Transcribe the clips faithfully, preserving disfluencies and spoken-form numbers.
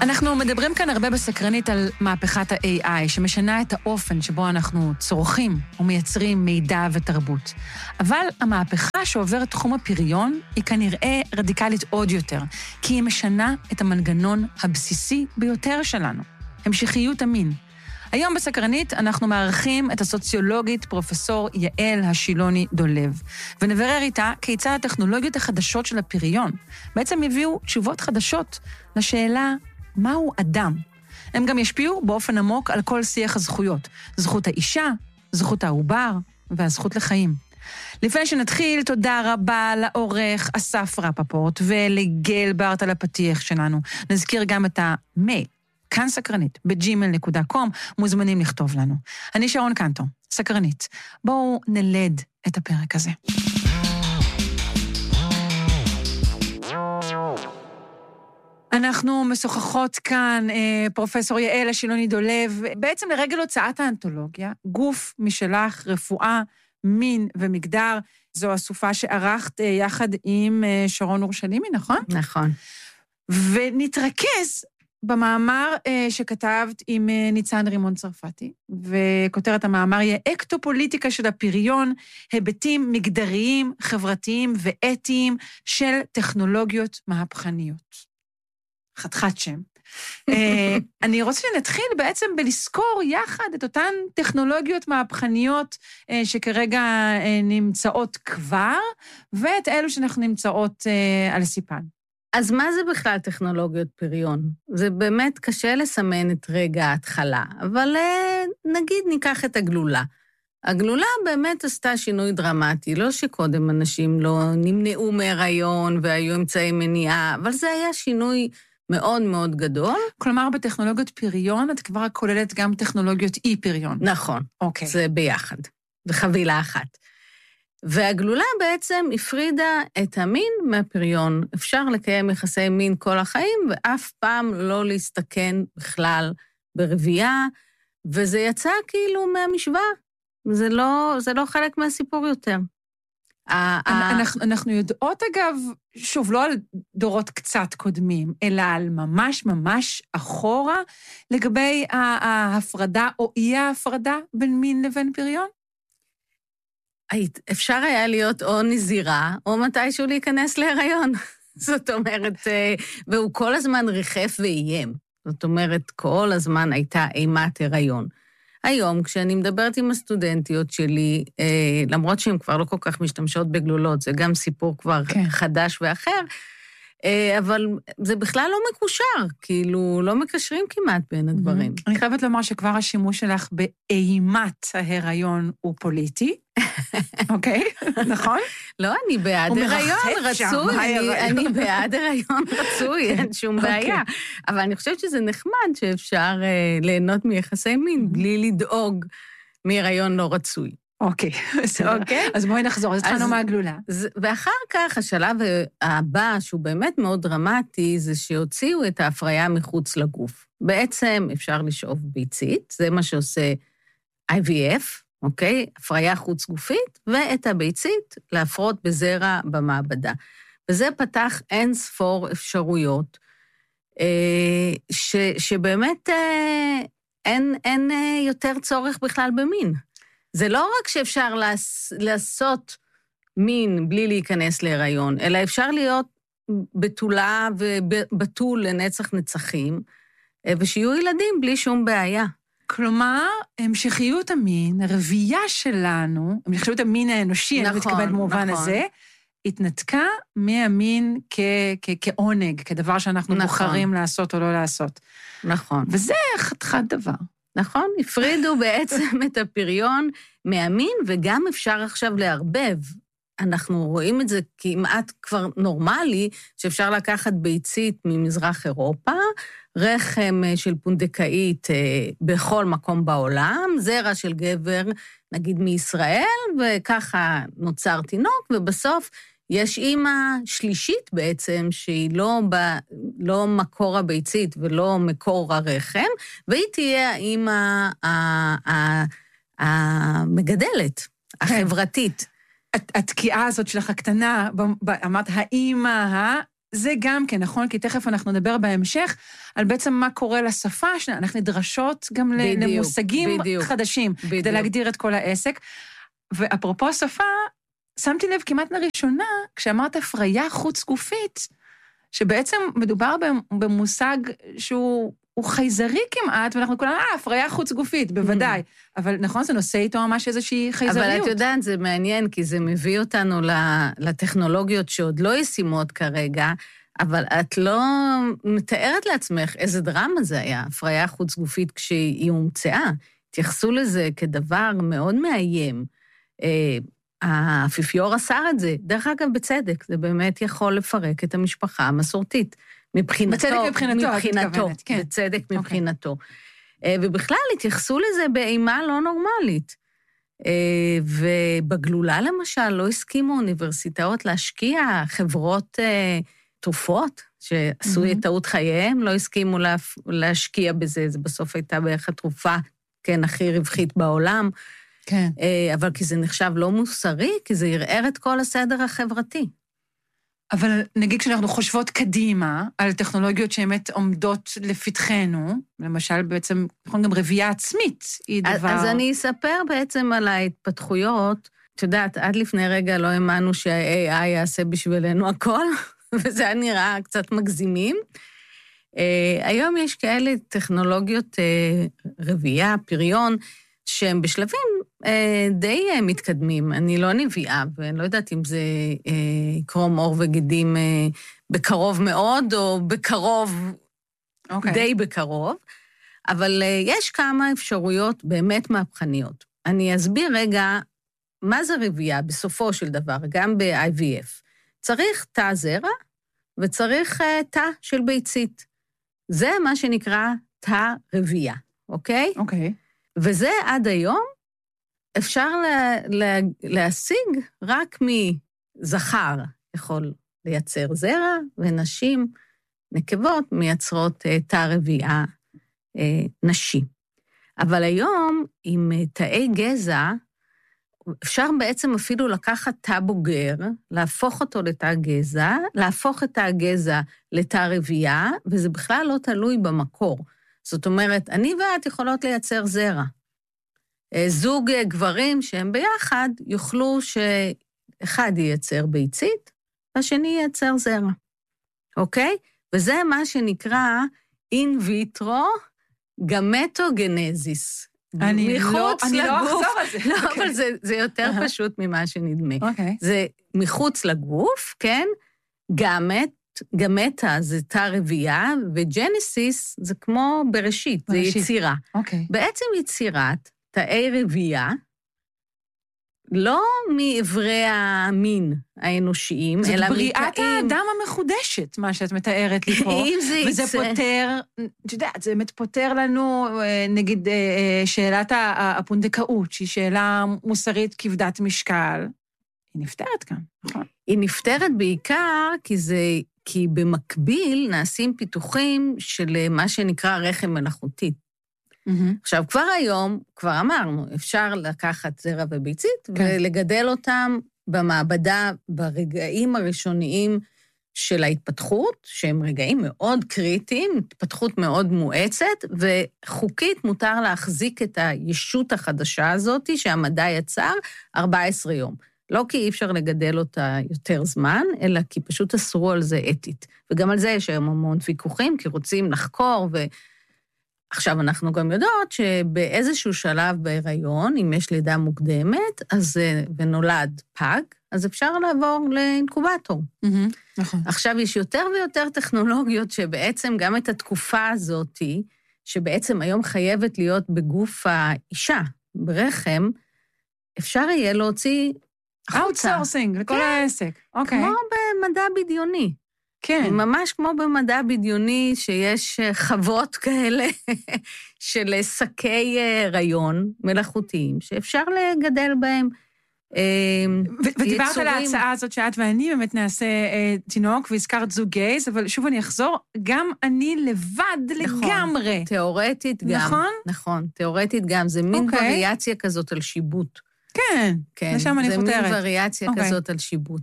אנחנו מדברים כאן הרבה בסקרנית על מהפכת ה-איי איי, שמשנה את האופן שבו אנחנו צורכים ומייצרים מידע ותרבות. אבל המהפכה שעוברת תחום הפריון היא כנראה רדיקלית עוד יותר, כי היא משנה את המנגנון הבסיסי ביותר שלנו, המשכיות המין. היום בסקרנית אנחנו מארחים את הסוציולוגית פרופסור יעל השילוני דולב, ונברר איתה כיצד הטכנולוגיות החדשות של הפריון בעצם יביאו תשובות חדשות לשאלה מהו אדם. הם גם ישפיעו באופן עמוק על כל שיח הזכויות, זכות האישה, זכות העובר והזכות לחיים. לפני שנתחיל, תודה רבה לעורך אסף רפפורט ולגל ברט על הפתיח שלנו. נזכיר גם את המייל, כאן סקרנית, בג'ימל נקודה קום, מוזמנים לכתוב לנו. אני שרון קנטו, סקרנית. בואו נלד את הפרק הזה. אנחנו משוחחות כאן, פרופסור יעל השילוני דולב, בעצם לרגל הוצאת האנתולוגיה, גוף משלך, רפואה, מין ומגדר, זו אסופה שערכת יחד עם שרון אורשלימי, נכון? נכון. ונתרכז במאמר שכתבת עם ניצן רימון צרפתי, וכותרת המאמר היא אקטופוליטיקה של הפריון, היבטים מגדריים, חברתיים ואתיים של טכנולוגיות מהפכניות. חתיכת שם. אני רוצה שנתחיל בעצם בלזכור יחד את אותן טכנולוגיות מהפכניות שכרגע נמצאות כבר, ואת אלו שאנחנו נמצאות על סיפן. אז מה זה בכלל טכנולוגיות פריון? זה באמת קשה לסמן את רגע ההתחלה, אבל נגיד ניקח את הגלולה. הגלולה באמת עשתה שינוי דרמטי, לא שקודם אנשים לא נמנעו מהיריון והיו אמצעי מניעה, אבל זה היה שינוי מאוד מאוד גדול. כלומר, בטכנולוגיות פריון, את כבר כוללת גם טכנולוגיות אי פריון. נכון. אוקיי. זה ביחד, בחבילה אחת. והגלולה בעצם הפרידה את המין מהפריון. אפשר לקיים יחסי מין כל החיים, ואף פעם לא להסתכן בכלל ברבייה, וזה יצא כאילו מהמשוואה. זה לא, זה לא חלק מהסיפור יותר. אנחנו, אנחנו יודעות, אגב, שוב, לא על דורות קצת קודמים, אלא על ממש ממש אחורה, לגבי ההפרדה או אי ההפרדה בין מין לבין פריון? אפשר היה להיות או נזירה, או מתישהו להיכנס להיריון. זאת אומרת, והוא כל הזמן ריחף ואיים. זאת אומרת, כל הזמן הייתה אימת הריון. היום, כשאני מדברת עם הסטודנטיות שלי, אה, למרות שהן כבר לא כל כך משתמשות בגלולות, זה גם סיפור כבר כן. חדש ואחר, אה, אבל זה בכלל לא מקושר, כאילו לא מקשרים כמעט בין הדברים. אני חייבת לומר שכבר השימוש שלך באימת ההיריון הוא פוליטי, אוקיי? נכון? לא, אני בעד הריון רצוי, אני, אני בעד הריון רצוי, אין שום בעיה. אבל אני חושבת שזה נחמד שאפשר uh, ליהנות מיחסי מין, בלי לדאוג מהיריון לא רצוי. אוקיי, אוקיי. אז בואי נחזור, אז התחלנו מהגלולה. ואחר כך, השלב הבא, שהוא באמת מאוד דרמטי, זה שהוציאו את ההפריה מחוץ לגוף. בעצם אפשר לשאוב ביצית, זה מה שעושה איי וי אף, אוקיי? הפריה חוץ גופית, ואת הביצית להפרות בזרע במעבדה. וזה פתח אין ספור אפשרויות, ש, שבאמת אין, אין יותר צורך בכלל במין. זה לא רק שאפשר לעשות מין בלי להיכנס להיריון, אלא אפשר להיות בתולה ובתול לנצח נצחים, ושיהיו ילדים בלי שום בעיה. כלומר, המשכיות המין, הרבייה שלנו, המשכיות המין האנושי, נכון, אני מתכוונת במובן נכון. הזה, התנתקה מהמין כ- כ- כעונג, כדבר שאנחנו נכון. בוחרים לעשות או לא לעשות. נכון. וזה חתיכת דבר. נכון, הפרידו בעצם את הפריון מהמין, וגם אפשר עכשיו לערבב. אנחנו רואים את זה כמעט כבר נורמלי, שאפשר לקחת ביצית ממזרח אירופה, רחם של פונדקאית בכל מקום בעולם, זרע של גבר, נגיד מישראל, וככה נוצר תינוק, ובסוף יש אימא שלישית בעצם, שהיא לא, ב, לא מקור הביצית ולא מקור הרחם, והיא תהיה האימא המגדלת, החברתית. התקיעה הזאת שלך הקטנה, אמרת, האימא זה גם כן, נכון? כי תכף אנחנו נדבר בהמשך על בעצם מה קורה לשפה, אנחנו נדרשות גם בדיוק, למושגים בדיוק, חדשים, בדיוק. כדי להגדיר את כל העסק. ואפרופו שפה, שמתי לב כמעט לראשונה, כשאמרת הפריה חוץ גופית, שבעצם מדובר במושג שהוא הוא חייזרי כמעט, ואנחנו כולנו, אה, הפריה חוץ גופית, בוודאי. אבל נכון, זה נושא איתו ממש איזושהי חייזריות. אבל את יודעת, זה מעניין, כי זה מביא אותנו לטכנולוגיות שעוד לא ישימות כרגע, אבל את לא מתארת לעצמך איזה דרמה זה היה, הפריה חוץ גופית כשהיא הומצאה. התייחסו לזה כדבר מאוד מאיים. האפיפיור אסר את זה, דרך אגב בצדק, זה באמת יכול לפרק את המשפחה המסורתית. מבחינתו, בצדק מבחינתו, מבחינתו, כן. בצדק okay. מבחינתו. ובכלל התייחסו לזה באימה לא נורמלית. ובגלולה למשל לא הסכימו אוניברסיטאות להשקיע, חברות תרופות שעשו את טעות חייהם, לא הסכימו להשקיע בזה, זה בסוף הייתה בערך התרופה, כן, הכי רווחית בעולם. כן. אבל כי זה נחשב לא מוסרי, כי זה ירער את כל הסדר החברתי. אבל נגיד כשאנחנו חושבות קדימה על טכנולוגיות שבאמת עומדות לפתחנו, למשל בעצם, נכון גם רבייה עצמית היא דבר... אז אני אספר בעצם על ההתפתחויות. את יודעת, עד לפני רגע לא האמנו שה-איי איי יעשה בשבילנו הכל, וזה היה נראה קצת מגזימים. היום יש כאלה טכנולוגיות רבייה, פריון, שהם בשלבים די מתקדמים. אני לא נביאה, ואני לא יודעת אם זה קרום עור וגידים בקרוב מאוד, או בקרוב, okay. די בקרוב, אבל יש כמה אפשרויות באמת מהפכניות. אני אסביר רגע מה זה רבייה בסופו של דבר, גם ב-איי וי אף. צריך תא זרע, וצריך תא של ביצית. זה מה שנקרא תא רבייה, אוקיי? אוקיי. וזה עד היום אפשר לה, לה, להשיג רק מזכר יכול לייצר זרע, ונשים, נקבות, מייצרות תא רבייה נשי. אבל היום עם תאי גזע, אפשר בעצם אפילו לקחת תא בוגר, להפוך אותו לתא גזע, להפוך את תא הגזע לתא רבייה, וזה בכלל לא תלוי במקור. זאת אומרת, אני ואת יכולות לייצר זרע. זוג גברים שהם ביחד יוכלו שאחד ייצר ביצית, והשני ייצר זרע. אוקיי? וזה מה שנקרא אין ויטרו גמטוגנזיס. אני לא, אני לא אחזור על זה. לא, okay. אבל זה, זה יותר uh-huh. פשוט ממה שנדמה. Okay. זה מחוץ לגוף, כן? גמת, גמטה זה תא רבייה, וג'נסיס זה כמו בראשית, בראשית. זה יצירה. Okay. בעצם יצירת תאי רבייה, לא מעברי המין האנושיים, אלא מתאים... זאת בריאת האדם המחודשת, מה שאת מתארת לי פה. אם זה וזה יצא... פותר, את יודעת, זה באמת פותר לנו, נגיד, שאלת הפונדקאות, שהיא שאלה מוסרית כבדת משקל. היא נפתרת כאן, נכון? היא נפתרת בעיקר כי זה... כי במקביל נעשים פיתוחים של מה שנקרא רחם מלאכותי. Mm-hmm. עכשיו, כבר היום, כבר אמרנו, אפשר לקחת זרע וביצית, okay. ולגדל אותם במעבדה ברגעים הראשוניים של ההתפתחות, שהם רגעים מאוד קריטיים, התפתחות מאוד מואצת, וחוקית מותר להחזיק את הישות החדשה הזאת, שהמדע יצר ארבעה עשר יום. לא כי אי אפשר לגדל אותה יותר זמן, אלא כי פשוט אסרו על זה אתית. וגם על זה יש היום המון ויכוחים, כי רוצים לחקור ו... עכשיו, אנחנו גם יודעות שבאיזשהו שלב בהיריון, אם יש לידה מוקדמת, אז, ונולד פג, אז אפשר לעבור לאינקובטור. Mm-hmm, נכון. עכשיו, יש יותר ויותר טכנולוגיות שבעצם גם את התקופה הזאת, שבעצם היום חייבת להיות בגוף האישה, ברחם, אפשר יהיה להוציא החוצה. אאוטסורסינג, לכל כן. העסק. אוקיי. כמו במדע בדיוני. כן. ממש כמו במדע בדיוני, שיש חוות כאלה של שקי רעיון מלאכותיים, שאפשר לגדל בהם ודיברת על ההצעה הזאת שאת ואני באמת נעשה תינוק, והזכרת זוג גייז, אבל שוב אני אחזור, גם אני לבד לגמרי. תיאורטית גם. נכון? נכון, תיאורטית גם. זה מין וריאציה כזאת על שיבוט. כן, לשם אני חותרת. זה מין וריאציה כזאת על שיבוט.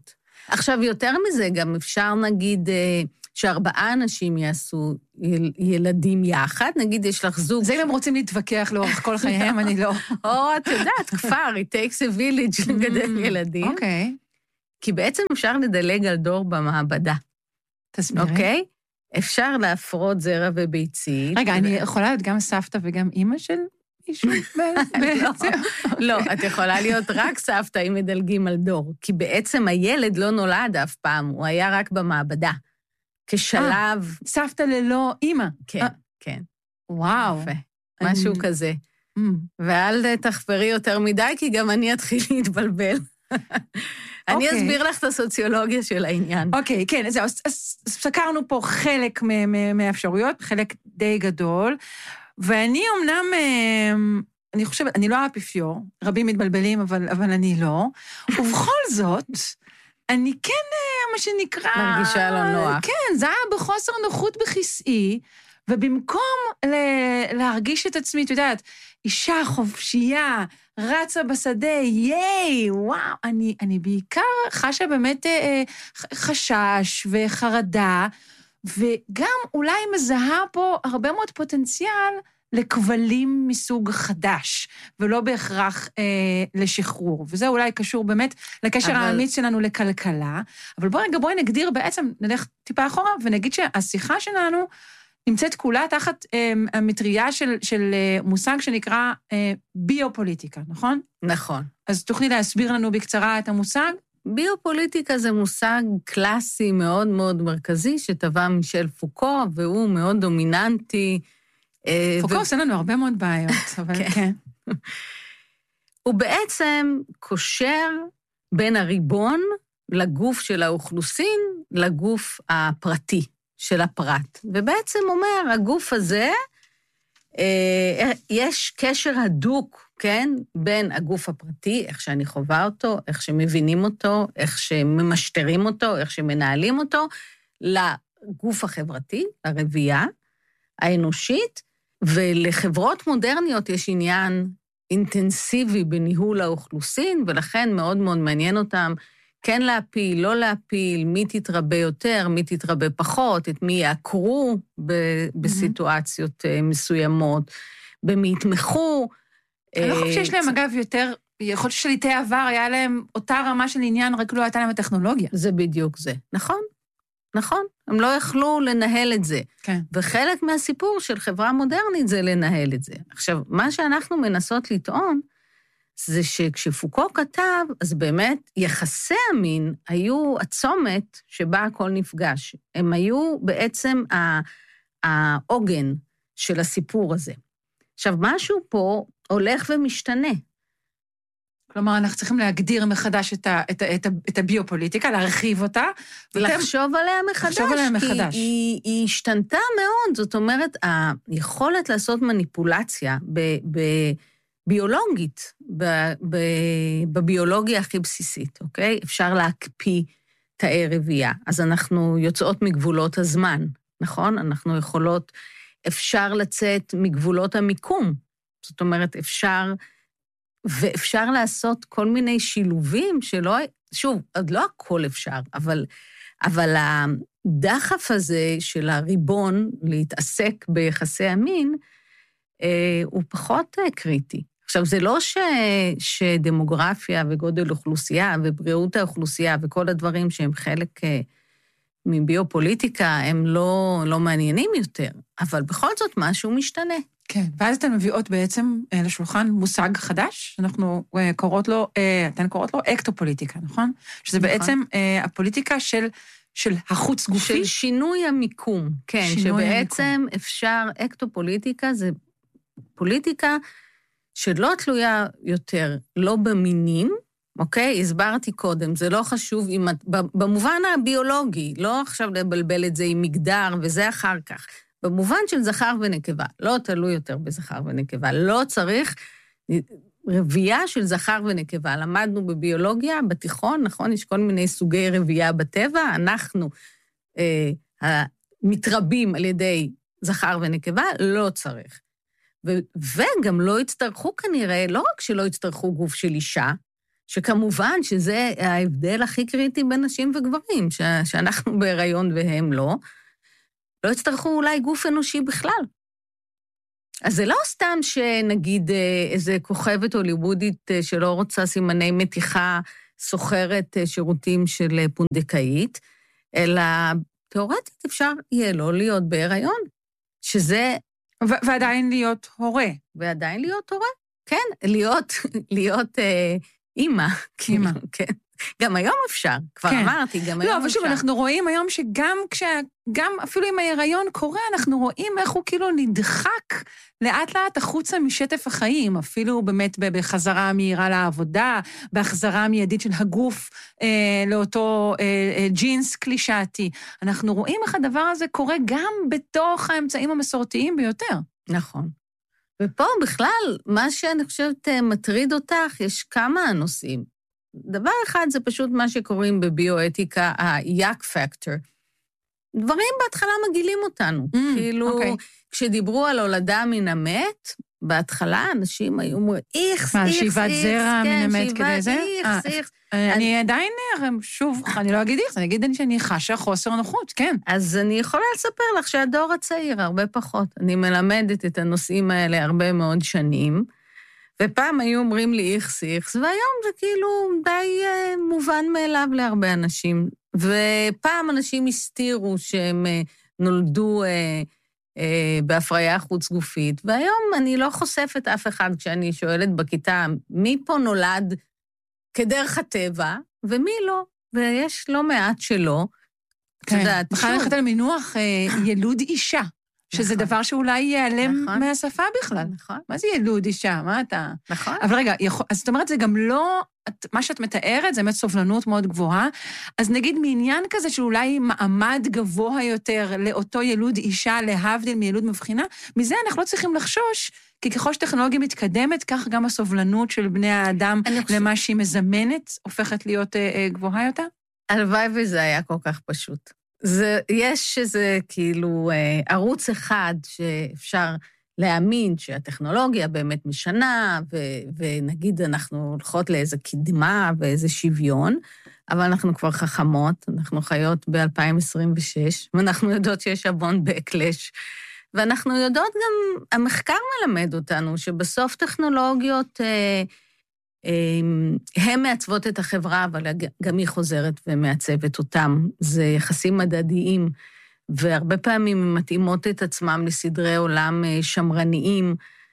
עכשיו, יותר מזה, גם אפשר נגיד שארבעה אנשים יעשו ילדים יחד, נגיד יש לך זוג... זה אם הם רוצים להתווכח לאורך כל חייהם, אני לא... או, את יודעת, כפר, it takes a village לגדל ילדים. אוקיי. כי בעצם אפשר לדלג על דור במעבדה. תסבירי. אוקיי? אפשר להפרות זרע וביצית. רגע, אני יכולה להיות גם סבתא וגם אימא של מישהו? לא, את יכולה להיות רק סבתא אם מדלגים על דור, כי בעצם הילד לא נולד אף פעם, הוא היה רק במעבדה, כשלב... סבתא ללא אימא. כן, כן. וואו. משהו כזה. ואל תחפרי יותר מדי, כי גם אני אתחיל להתבלבל. אני אסביר לך את הסוציולוגיה של העניין. אוקיי, כן, זהו, אז סקרנו פה חלק מהאפשרויות, חלק די גדול, ואני אמנם, אני חושבת, אני לא האפיפיור, רבים מתבלבלים, אבל, אבל אני לא, ובכל זאת, אני כן, מה שנקרא... מרגישה לא נוח. כן, זה היה בחוסר נוחות בכיסאי, ובמקום להרגיש את עצמי, את יודעת, אישה חופשייה, רצה בשדה, ייי, וואו, אני, אני בעיקר חשה באמת אה, חשש וחרדה, וגם אולי מזהה פה הרבה מאוד פוטנציאל לכבלים מסוג חדש, ולא בהכרח אה, לשחרור. וזה אולי קשור באמת לקשר אבל... האמיץ שלנו לכלכלה, אבל בואי רגע, בואי נגדיר בעצם, נלך טיפה אחורה, ונגיד שהשיחה שלנו, נמצאת כולה תחת אה, המטריה של, של אה, מושג שנקרא אה, ביופוליטיקה, נכון? נכון. אז תוכלי להסביר לנו בקצרה את המושג? ביופוליטיקה זה מושג קלאסי מאוד מאוד מרכזי, שטבע מישל פוקו, והוא מאוד דומיננטי. אה, פוקו ו... עושה לנו הרבה מאוד בעיות, אבל כן. כן. הוא בעצם קושר בין הריבון לגוף של האוכלוסין, לגוף הפרטי. של הפרט. ובעצם אומר, הגוף הזה, אה, יש קשר הדוק, כן, בין הגוף הפרטי, איך שאני חווה אותו, איך שמבינים אותו, איך שממשטרים אותו, איך שמנהלים אותו, לגוף החברתי, לרבייה האנושית, ולחברות מודרניות יש עניין אינטנסיבי בניהול האוכלוסין, ולכן מאוד מאוד מעניין אותם, כן להפיל, לא להפיל, מי תתרבה יותר, מי תתרבה פחות, את מי יעקרו בסיטואציות מסוימות, במי יתמכו. אני לא חושב שיש להם, אגב, יותר, יכול להיות שליטי עבר, היה להם אותה רמה של עניין, רק לא הייתה להם הטכנולוגיה. זה בדיוק זה. נכון, נכון. הם לא יכלו לנהל את זה. כן. וחלק מהסיפור של חברה מודרנית זה לנהל את זה. עכשיו, מה שאנחנו מנסות לטעון, זה שכשפוקו כתב, אז באמת יחסי המין היו הצומת שבה הכל נפגש. הם היו בעצם העוגן של הסיפור הזה. עכשיו, משהו פה הולך ומשתנה. כלומר, אנחנו צריכים להגדיר מחדש את, ה, את, ה, את, ה, את הביופוליטיקה, להרחיב אותה. לחשוב עליה מחדש. לחשוב עליה מחדש. כי היא, היא השתנתה מאוד. זאת אומרת, היכולת לעשות מניפולציה ב... ב ביולוגית, בביולוגיה הכי בסיסית, אוקיי? אפשר להקפיא תאי רבייה. אז אנחנו יוצאות מגבולות הזמן, נכון? אנחנו יכולות, אפשר לצאת מגבולות המיקום. זאת אומרת, אפשר, ואפשר לעשות כל מיני שילובים שלא, שוב, עוד לא הכל אפשר, אבל, אבל הדחף הזה של הריבון להתעסק ביחסי המין, אה, הוא פחות אה, קריטי. עכשיו, זה לא ש... שדמוגרפיה וגודל אוכלוסייה ובריאות האוכלוסייה וכל הדברים שהם חלק מביופוליטיקה, הם לא, לא מעניינים יותר, אבל בכל זאת משהו משתנה. כן, ואז אתן מביאות בעצם לשולחן מושג חדש, אנחנו קוראות לו, אתן קוראות לו אקטופוליטיקה, נכון? שזה נכון. בעצם הפוליטיקה של, של החוץ גופי. של שינוי המיקום, כן, שינוי שבעצם המיקום. אפשר, אקטופוליטיקה זה פוליטיקה, שלא תלויה יותר, לא במינים, אוקיי? הסברתי קודם, זה לא חשוב, אם, במובן הביולוגי, לא עכשיו לבלבל את זה עם מגדר, וזה אחר כך. במובן של זכר ונקבה, לא תלוי יותר בזכר ונקבה, לא צריך רבייה של זכר ונקבה. למדנו בביולוגיה, בתיכון, נכון? יש כל מיני סוגי רבייה בטבע, אנחנו אה, מתרבים על ידי זכר ונקבה, לא צריך. ו- וגם לא יצטרכו כנראה, לא רק שלא יצטרכו גוף של אישה, שכמובן שזה ההבדל הכי קריטי בין נשים וגברים, ש- שאנחנו בהיריון והם לא, לא יצטרכו אולי גוף אנושי בכלל. אז זה לא סתם שנגיד איזה כוכבת הוליוודית שלא רוצה סימני מתיחה, סוחרת שירותים של פונדקאית, אלא תיאורטית אפשר יהיה לא להיות בהיריון, שזה... ו- ועדיין להיות הורה. ועדיין להיות הורה, כן, להיות, להיות אה, אימא. אימא. כן. גם היום אפשר, כבר כן. אמרתי, גם היום לא, אפשר. אבל שוב, אנחנו רואים היום שגם כשה... גם אפילו אם ההיריון קורה, אנחנו רואים איך הוא כאילו נדחק לאט לאט החוצה משטף החיים, אפילו באמת בחזרה מהירה לעבודה, בהחזרה מיידית של הגוף אה, לאותו אה, אה, ג'ינס קלישאתי. אנחנו רואים איך הדבר הזה קורה גם בתוך האמצעים המסורתיים ביותר. נכון. ופה בכלל, מה שאני חושבת מטריד אותך, יש כמה נושאים. דבר אחד זה פשוט מה שקוראים בביואתיקה, ה-yuck factor. דברים בהתחלה מגילים אותנו. Mm, כאילו, okay. כשדיברו על הולדה מן המת, בהתחלה אנשים היו אומרים, איכס, מה, איכס, שיבת זרע מן המת כדי זה? איכס, איכס. אני עדיין, שוב, אני לא אגיד איכס, אני אגיד שאני חשה חוסר נוחות, כן. אז אני יכולה לספר לך שהדור הצעיר, הרבה פחות. אני מלמדת את הנושאים האלה הרבה מאוד שנים, ופעם היו אומרים לי איכס, איכס, והיום זה כאילו די מובן מאליו להרבה אנשים. ופעם אנשים הסתירו שהם נולדו אה, אה, בהפריה חוץ גופית, והיום אני לא חושפת אף אחד כשאני שואלת בכיתה, מי פה נולד כדרך הטבע, ומי לא, ויש לא מעט שלא. כן, בכלל הלכת על מינוח אה, ילוד אישה, שזה נכון. דבר שאולי ייעלם נכון. מהשפה בכלל. נכון. מה זה ילוד אישה? מה אתה... נכון. אבל רגע, יכול... אז זאת אומרת, זה גם לא... מה שאת מתארת, זה באמת סובלנות מאוד גבוהה, אז נגיד מעניין כזה שאולי מעמד גבוה יותר לאותו ילוד אישה, להבדיל מילוד מבחינה, מזה אנחנו לא צריכים לחשוש, כי ככל שטכנולוגיה מתקדמת, כך גם הסובלנות של בני האדם למה שהיא מזמנת, הופכת להיות אה, אה, גבוהה יותר? הלוואי וזה היה כל כך פשוט. זה, יש שזה כאילו אה, ערוץ אחד שאפשר... להאמין שהטכנולוגיה באמת משנה, ו- ונגיד אנחנו הולכות לאיזו קדמה ואיזה שוויון, אבל אנחנו כבר חכמות, אנחנו חיות ב-אלפיים עשרים ושש, ואנחנו יודעות שיש המון בקלש, ואנחנו יודעות גם, המחקר מלמד אותנו, שבסוף טכנולוגיות, אה, אה, הן מעצבות את החברה, אבל גם היא חוזרת ומעצבת אותם, זה יחסים מדעיים, והרבה פעמים מתאימות את עצמם לסדרי עולם שמרניים,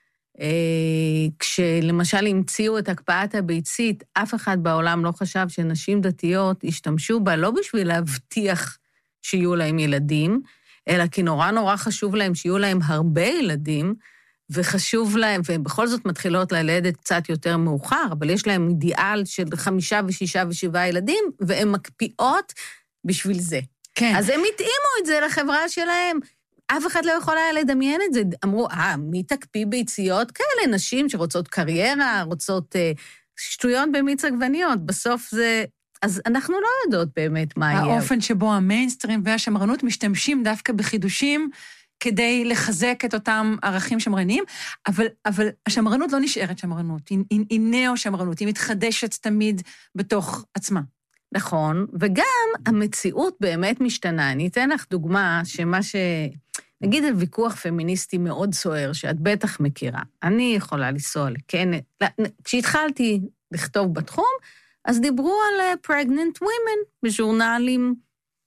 כשלמשל המציאו את הקפאת הביצית, אף אחד בעולם לא חשב שנשים דתיות ישתמשו בה, לא בשביל להבטיח שיהיו להם ילדים, אלא כי נורא נורא חשוב להם שיהיו להם הרבה ילדים, וחשוב להם, ובכל זאת מתחילות ללדת קצת יותר מאוחר, אבל יש להם אידיאל של חמישה ושישה ושבעה ילדים, והן מקפיאות בשביל זה. כן. אז הם התאימו את זה לחברה שלהם. אף אחד לא יכול היה לדמיין את זה. אמרו, אה, מי תקפיא ביציות? כאלה נשים שרוצות קריירה, רוצות אה, שטויות במיץ עגבניות. בסוף זה... אז אנחנו לא יודעות באמת מה יהיה. האופן שבו המיינסטרים והשמרנות משתמשים דווקא בחידושים, כדי לחזק את אותם ערכים שמרניים, אבל, אבל השמרנות לא נשארת שמרנות. היא, היא, היא נאו-שמרנות, היא מתחדשת תמיד בתוך עצמה. נכון, וגם המציאות באמת משתנה. אני אתן לך דוגמה שמה ש... נגיד על ויכוח פמיניסטי מאוד סוער, שאת בטח מכירה. אני יכולה לנסוע לכנס... כשהתחלתי לכתוב בתחום, אז דיברו על pregnant women בז'ורנלים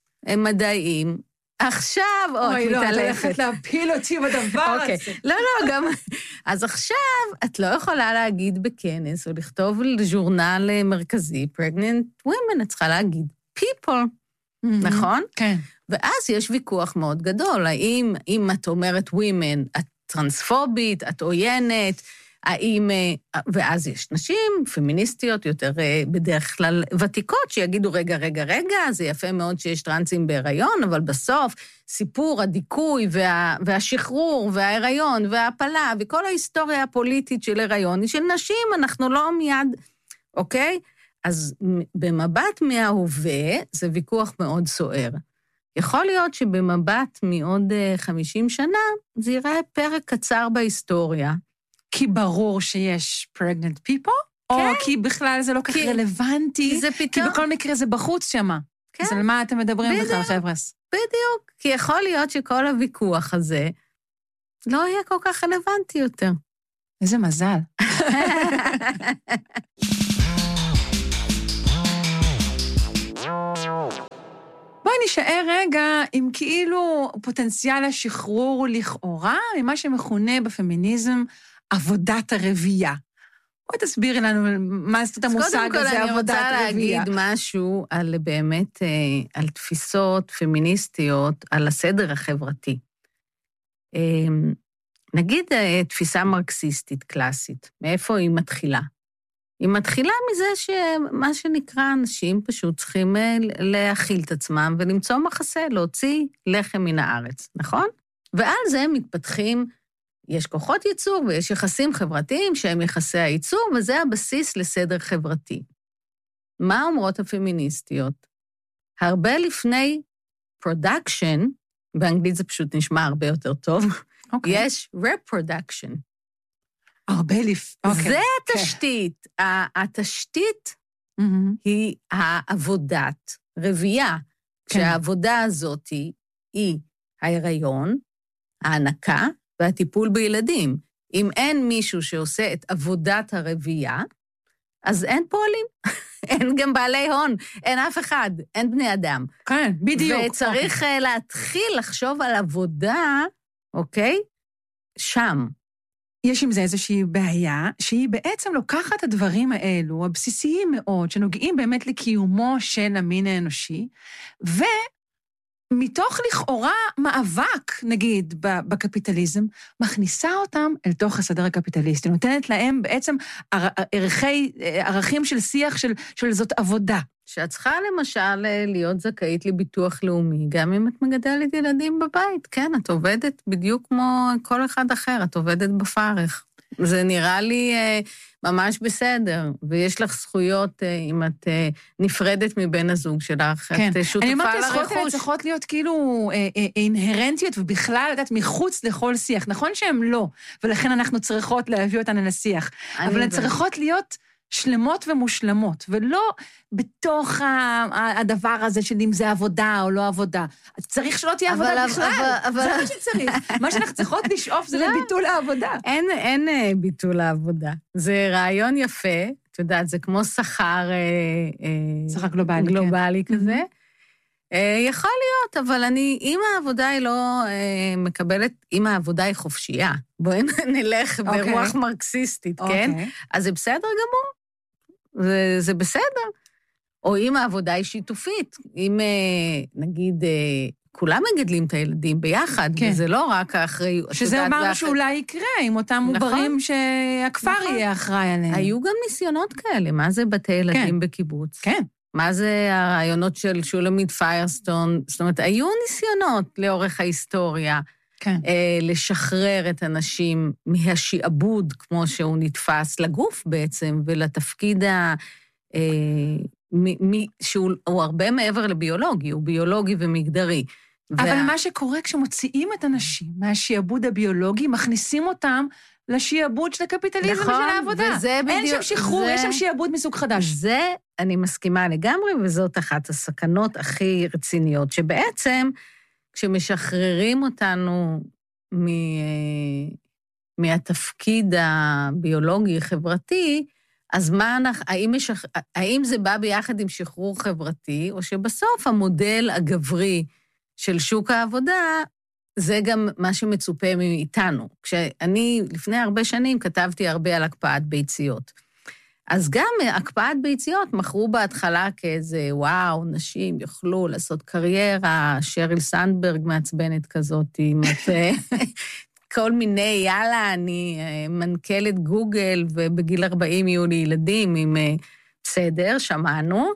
מדעיים. עכשיו, אוי, לא, את הולכת להפיל אותי בדבר הזה. לא, לא, גם... אז עכשיו, את לא יכולה להגיד בכנס, או לכתוב לז'ורנל מרכזי, pregnant women, את צריכה להגיד people, נכון? כן. ואז יש ויכוח מאוד גדול, האם, אם את אומרת women, את טרנספובית, את עוינת, האם, ואז יש נשים פמיניסטיות יותר בדרך כלל ותיקות, שיגידו רגע, רגע, רגע, זה יפה מאוד שיש טרנסים בהיריון, אבל בסוף סיפור הדיכוי וה, והשחרור וההיריון וההפלה וכל ההיסטוריה הפוליטית של הריון, היא של נשים, אנחנו לא מיד, אוקיי? אז במבט מההווה זה ויכוח מאוד סוער. יכול להיות שבמבט מעוד חמישים שנה זה יראה פרק קצר בהיסטוריה, כי ברור שיש pregnant people? או כי בכלל זה לא כך רלוונטי, כי בכל מקרה זה בחוץ שמה. אז על מה אתם מדברים בכלל, חבר'ס? בדיוק, כי יכול להיות שכל הוויכוח הזה לא יהיה כל כך רלוונטי יותר. איזה מזל. בואי נשאר רגע עם כאילו פוטנציאל השחרור לכאורה, ממה שמכונה בפמיניזם עבודת הרבייה. בואי תסבירי לנו מה זאת המושג הזה, עבודת רבייה. קודם כל אני רוצה להגיד משהו על באמת, על תפיסות פמיניסטיות, על הסדר החברתי. נגיד תפיסה מרקסיסטית קלאסית, מאיפה היא מתחילה? היא מתחילה מזה שמה שנקרא אנשים פשוט צריכים להכיל את עצמם ולמצוא מחסה, להוציא לחם מן הארץ, נכון? ועל זה מתפתחים, יש כוחות ייצור ויש יחסים חברתיים שהם יחסי הייצור, וזה הבסיס לסדר חברתי. מה אומרות הפמיניסטיות? הרבה לפני production, באנגלית זה פשוט נשמע הרבה יותר טוב, okay. יש reproduction. הרבה לפ... Okay. זה התשתית. Okay. התשתית mm-hmm. היא העבודת רבייה, okay. כשהעבודה הזאת היא, היא ההיריון, ההנקה והטיפול בילדים. אם אין מישהו שעושה את עבודת הרבייה, אז אין פועלים. אין גם בעלי הון, אין אף אחד, אין בני אדם. כן, בדיוק. וצריך okay. להתחיל לחשוב על עבודה, אוקיי? שם. יש עם זה איזושהי בעיה, שהיא בעצם לוקחת את הדברים האלו, הבסיסיים מאוד, שנוגעים באמת לקיומו של המין האנושי, ומתוך לכאורה מאבק, נגיד, בקפיטליזם, מכניסה אותם אל תוך הסדר הקפיטליסטי, נותנת להם בעצם ערכי, ערכים של שיח של, של זאת עבודה. שאת צריכה למשל להיות זכאית לביטוח לאומי, גם אם את מגדלת ילדים בבית, כן, את עובדת בדיוק כמו כל אחד אחר, את עובדת בפרך. זה נראה לי אה, ממש בסדר, ויש לך זכויות אה, אם את אה, נפרדת מבן הזוג שלך, כן. את שותפה לרכוש. אני אומרת, הזכויות צריכות להיות כאילו אה, אה, אינהרנטיות, ובכלל לדעת מחוץ לכל שיח. נכון שהן לא, ולכן אנחנו צריכות להביא אותן לשיח, אבל הן צריכות להיות שלמות ומושלמות, ולא בתוך הדבר הזה של אם זה עבודה או לא עבודה. צריך שלא תהיה עבודה בכלל. זה מה שצריך. מה שאנחנו צריכות לשאוף זה לביטול העבודה. אין ביטול העבודה. זה רעיון יפה, את יודעת, זה כמו שכר... שכר גלובלי. גלובלי כזה. יכול להיות, אבל אני, אם העבודה היא לא מקבלת, אם העבודה היא חופשייה, בואי נלך ברוח מרקסיסטית, כן? אז זה בסדר גמור. זה, זה בסדר. או אם העבודה היא שיתופית, אם נגיד כולם מגדלים את הילדים ביחד, כן. וזה לא רק האחריות. שזה אמרנו שאולי יקרה עם אותם מוברים נכון, שהכפר נכון. יהיה אחראי עליהם. היו גם ניסיונות כאלה, מה זה בתי ילדים כן. בקיבוץ? כן. מה זה הרעיונות של שולמית פיירסטון? זאת אומרת, היו ניסיונות לאורך ההיסטוריה, כן. אה, לשחרר את האנשים מהשיעבוד, כמו שהוא נתפס לגוף בעצם, ולתפקיד ה... אה, מ, מ, שהוא הרבה מעבר לביולוגי, הוא ביולוגי ומגדרי. אבל וה... מה שקורה כשמוציאים את האנשים מהשיעבוד הביולוגי, מכניסים אותם לשיעבוד של הקפיטליזם נכון, ושל העבודה. וזה בדיוק... אין שם שחרור, זה... יש שם שיעבוד מסוג חדש. זה אני מסכימה לגמרי, וזאת אחת הסכנות הכי רציניות, שבעצם כשמשחררים אותנו מ... מהתפקיד הביולוגי-חברתי, אז מה אנחנו, האם, משח... האם זה בא ביחד עם שחרור חברתי, או שבסוף המודל הגברי של שוק העבודה, זה גם מה שמצופה מאיתנו. כשאני לפני הרבה שנים כתבתי הרבה על הקפאת ביציות. אז גם הקפאת ביציות מכרו בהתחלה כאיזה, וואו, נשים יוכלו לעשות קריירה, שריל סנדברג מעצבנת כזאת, עם את... כל מיני, יאללה, אני מנכלת גוגל, ובגיל ארבעים יהיו לי ילדים עם בסדר, שמענו.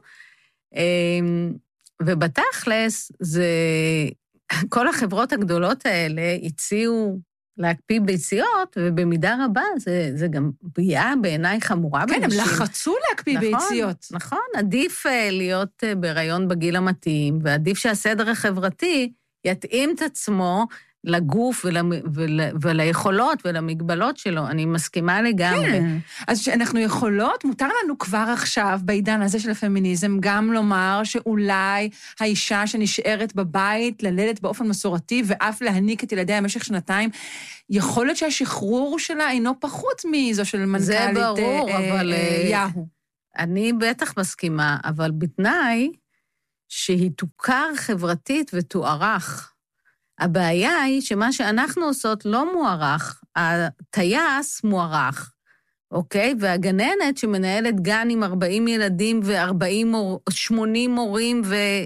ובתכלס, זה, כל החברות הגדולות האלה הציעו להקפיא ביציות, ובמידה רבה זה, זה גם פגיעה בעיניי חמורה כן, בנשים. הם לחצו להקפיא נכון, ביציות. נכון, עדיף להיות בהיריון בגיל המתאים, ועדיף שהסדר החברתי יתאים את עצמו, לגוף ול, ול, וליכולות ולמגבלות שלו, אני מסכימה לגמרי. כן, אז שאנחנו יכולות, מותר לנו כבר עכשיו, בעידן הזה של הפמיניזם, גם לומר שאולי האישה שנשארת בבית, ללדת באופן מסורתי, ואף להניק את ילדיה במשך שנתיים, יכול להיות שהשחרור שלה אינו פחות מזו של מנכ"לית זה ברור, אה, אבל... אה, יהו. אני בטח מסכימה, אבל בתנאי שהיא תוכר חברתית ותוארך. הבעיה היא שמה שאנחנו עושות לא מוערך, הטייס מוערך, אוקיי? והגננת שמנהלת גן עם ארבעים ילדים ו-ארבעים, שמונים מורים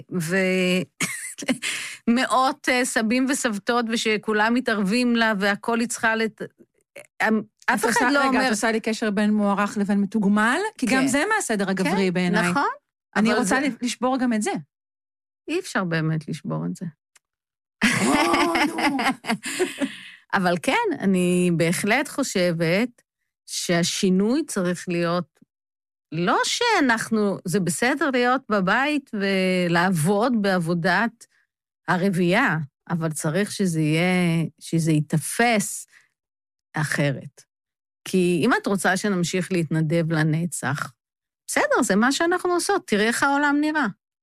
ומאות סבים וסבתות, ושכולם מתערבים לה והכל היא צריכה לת... אף אחד לא אומר... רגע, את עושה לי קשר בין מוערך לבין מתוגמל? כי גם זה מהסדר הגברי בעיניי. נכון. אני רוצה לשבור גם את זה. אי אפשר באמת לשבור את זה. אבל כן, אני בהחלט חושבת שהשינוי צריך להיות, לא שאנחנו, זה בסדר להיות בבית ולעבוד בעבודת הרבייה, אבל צריך שזה יהיה, שזה יתפס אחרת. כי אם את רוצה שנמשיך להתנדב לנצח, בסדר, זה מה שאנחנו עושות, תראי איך העולם נראה.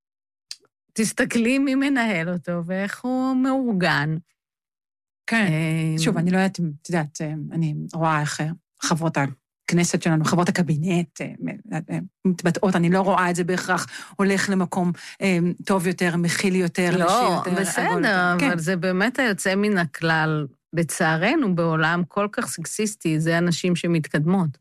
תסתכלי מי מנהל אותו ואיך הוא מאורגן. כן, שוב, אני לא יודעת, את יודעת, אני רואה איך חברות הכנסת שלנו, חברות הקבינט, מתבטאות, אני לא רואה את זה בהכרח, הולך למקום טוב יותר, מכיל יותר, לא, בסדר, אבל זה באמת היוצא מן הכלל, לצערנו בעולם כל כך סקסיסטי, זה אנשים שמתקדמות.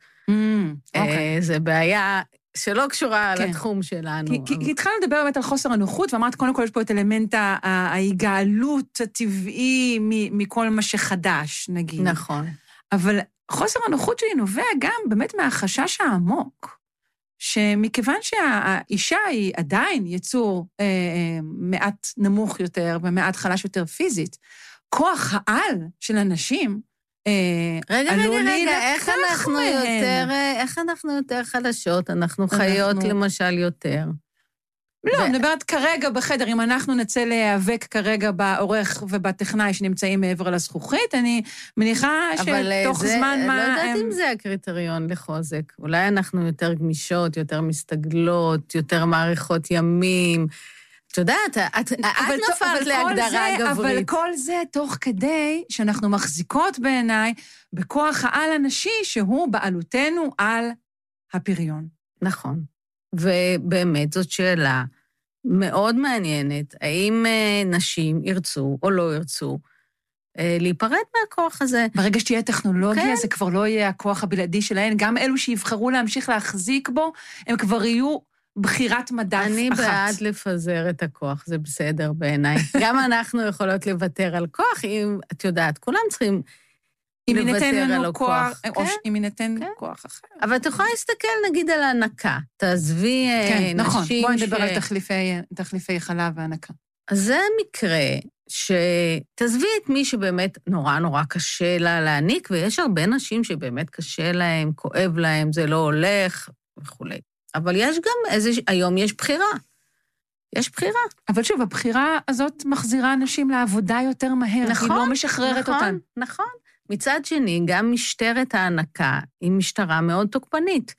זה בעיה... שלא קשורה כן. לתחום שלנו. כי, כי התחלנו לדבר באמת על חוסר הנוחות, ואמרת, קודם כל יש פה את אלמנט ההיגאלות הטבעי מכל מה שחדש, נגיד. נכון. אבל חוסר הנוחות שלי נובע גם באמת מהחשש העמוק, שמכיוון שהאישה היא עדיין יצור אה, אה, מעט נמוך יותר, ומעט חלש יותר פיזית, כוח העל של אנשים, רגע, רגע, רגע, איך אנחנו יותר, איך אנחנו יותר חלשות? אנחנו חיות למשל יותר. לא, אני מדברת כרגע בחדר, אם אנחנו נצא להיאבק כרגע בעורך ובטכנאי שנמצאים מעבר לזכוכית, אני מניחה שתוך זמן מה... לא יודעת אם זה הקריטריון לחוזק. אולי אנחנו יותר גמישות, יותר מסתגלות, יותר מעריכות ימים. את יודעת, את נופלת להגדרה גברית. אבל כל זה תוך כדי שאנחנו מחזיקות בעיניי בכוח העל הנשי, שהוא בעלותנו על הפריון. נכון. ובאמת זאת שאלה מאוד מעניינת, האם נשים ירצו או לא ירצו להיפרד מהכוח הזה. ברגע שתהיה טכנולוגיה, כן. זה כבר לא יהיה הכוח הבלעדי שלהן, גם אלו שיבחרו להמשיך להחזיק בו, הם כבר יהיו... בחירת מדף אחת. אני בעד לפזר את הכוח, זה בסדר בעיניי. גם אנחנו יכולות לוותר על כוח, אם את יודעת, כולם צריכים לוותר על הכוח. או אם ניתן כוח אחר. אבל את יכולה להסתכל נגיד על ההנקה, תעזבי נשים... נכון, בואי נדבר על תחליפי חלב והנקה. אז זה מקרה שתעזבי את מי שבאמת נורא נורא קשה לה להעניק, ויש הרבה נשים שבאמת קשה להם, כואב להם, זה לא הולך וכולי. אבל יש גם איזה, היום יש בחירה. יש בחירה. אבל שוב, הבחירה הזאת מחזירה אנשים לעבודה יותר מהר, נכון, היא לא משחררת נכון, אותן. נכון. מצד שני, גם משטרת ההנקה היא משטרה מאוד תוקפנית.